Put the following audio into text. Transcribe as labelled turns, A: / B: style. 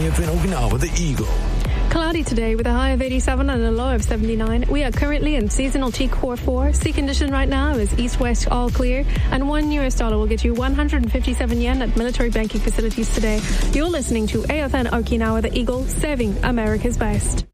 A: AFN Okinawa, the Eagle.
B: Cloudy today with a high of 87 and a low of 79. We are currently in seasonal T Core 4. Sea condition right now is east-west all clear, and $1 will get you 157 yen at military banking facilities today. You're listening to AFN Okinawa, the Eagle, serving America's best.